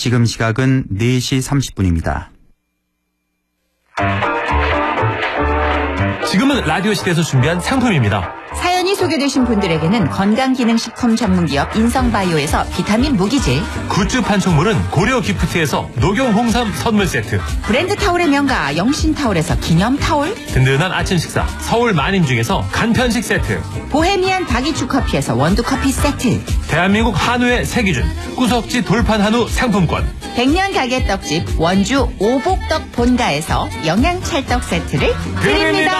지금 시각은 4시 30분입니다. 지금은 라디오 시대에서 준비한 상품입니다. 사연이 소개되신 분들에게는 건강기능식품 전문기업 인성바이오에서 비타민 무기질, 굿즈 판촉물은 고려기프트에서 녹용홍삼 선물세트, 브랜드 타올의 명가 영신타올에서 기념타올, 든든한 아침 식사 서울 만인중에서 간편식 세트, 보헤미안 다기축커피에서 원두커피 세트, 대한민국 한우의 세기준 구석지 돌판 한우 상품권, 100년 가게 떡집 원주 오복떡 본가에서 영양찰떡 세트를 드립니다.